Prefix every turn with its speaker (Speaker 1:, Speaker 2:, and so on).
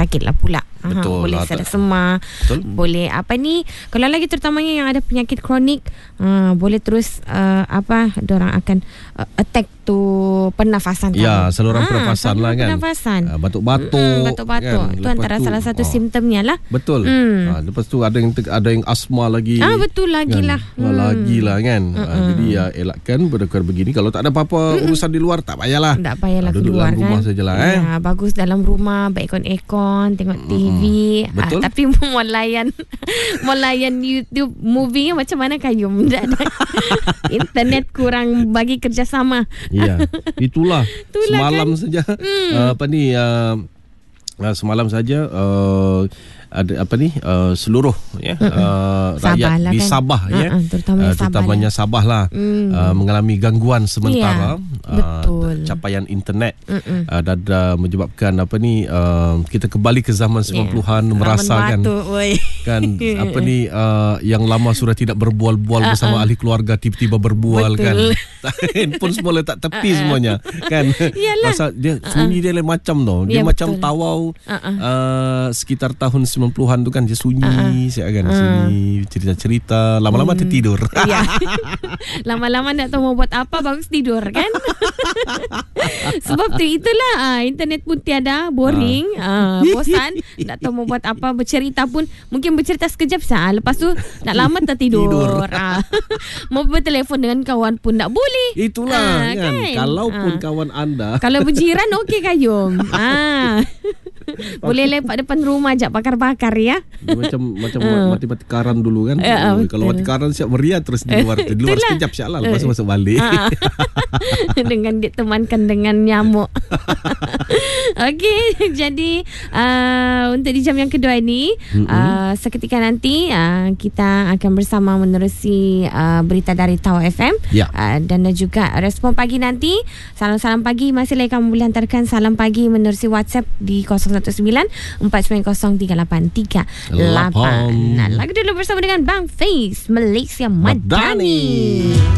Speaker 1: sakit lah pula.
Speaker 2: Betul.
Speaker 1: Boleh serak semar.
Speaker 2: Betul.
Speaker 1: Boleh kalau lagi terutamanya yang ada penyakit kronik, boleh terus diorang akan attack tu pernafasan
Speaker 2: Ya,
Speaker 1: kamu.
Speaker 2: saluran pernafasan lah kan.
Speaker 1: Pernafasan.
Speaker 2: Batuk-batuk.
Speaker 1: Batuk-batuk.
Speaker 2: Kan?
Speaker 1: Tu antara salah satu simptomnya lah.
Speaker 2: Betul. Lepas tu ada yang asma lagi.
Speaker 1: Betul lagi
Speaker 2: kan?
Speaker 1: lah.
Speaker 2: Lagi lah kan. Jadi elakkan berdekar begini. Kalau tak ada apa-apa urusan di luar, tak payahlah.
Speaker 1: Tak payahlah
Speaker 2: duduk
Speaker 1: keluar
Speaker 2: dalam rumah
Speaker 1: kan.
Speaker 2: sajalah.
Speaker 1: Bagus dalam rumah, baikkan aircon, tengok TV.
Speaker 2: Betul.
Speaker 1: Tapi mau layan YouTube movie macam mana Kayum? Internet kurang bagi kerjasama.
Speaker 2: Ya, itulah semalam
Speaker 1: kan?
Speaker 2: saja semalam saja ada seluruh rakyat
Speaker 1: Sabah
Speaker 2: di
Speaker 1: kan?
Speaker 2: Sabah terutamanya Sabah lah mengalami gangguan sementara capaian internet dan menyebabkan kita kembali ke zaman 90-an merasakan kan yang lama sudah tidak berbual-bual bersama ahli keluarga tiba-tiba berbual. Betul. Kan handphone semua letak tepi semuanya kan. Pasal dia sunyi dia lain macam tu. Dia macam tawau sekitar tahun 90-an tu kan, dia sunyi kan, sunyi cerita-cerita, lama-lama tertidur.
Speaker 1: Lama-lama tak tahu mau buat apa, bagus tidur kan. Sebab tu itulah internet pun tiada, boring, bosan, tak tahu mau buat apa, bercerita pun mungkin bercerita sekejap lepas tu nak lama tertidur. Mau bertelefon dengan kawan pun tak boleh.
Speaker 2: Itulah kan. Kalaupun kawan anda,
Speaker 1: kalau berjiran okey Kayum. Boleh lepak depan rumah je bakar-bakar ya.
Speaker 2: Dia macam mati-mati karan dulu kan. Kalau mati karan siap meriah terus di luar sekejap siap lah, lepas tu masuk balik.
Speaker 1: Dengan ditemankan dengan nyamuk. Okey, jadi untuk di jam yang kedua ini seketika nanti kita akan bersama menerusi berita dari Tau FM dan juga respon pagi nanti. Salam-salam pagi masih lagi kamu boleh hantarkan salam pagi menerusi WhatsApp di 019-490-3838. Lagu dulu bersama dengan Bang Face Malaysia Madani.